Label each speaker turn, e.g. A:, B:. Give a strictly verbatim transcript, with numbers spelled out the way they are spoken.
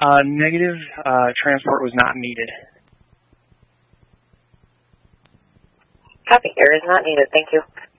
A: Uh, negative. Uh, transport was not needed.
B: Copy. Air is not needed. Thank you.